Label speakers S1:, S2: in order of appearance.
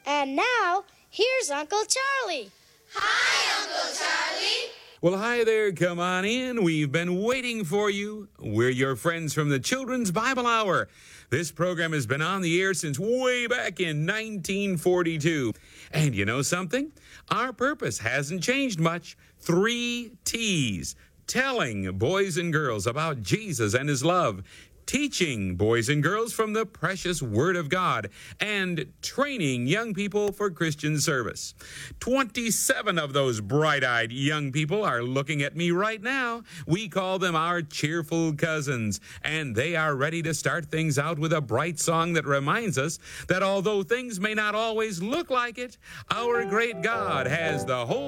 S1: And now, here's Uncle Charlie.
S2: Hi, Uncle Charlie.
S3: Well, hi there. Come on in. We've been waiting for you. We're your friends from the Children's Bible Hour. This program has been on the air since way back in 1942. And you know something? Our purpose hasn't changed much. 3 T's. Telling boys and girls about Jesus and his love. Teaching boys and girls from the precious Word of God, and training young people for Christian service. 27 of those bright-eyed young people are looking at me right now. We call them our cheerful cousins, and they are ready to start things out with a bright song that reminds us that although things may not always look like it, our great God has the whole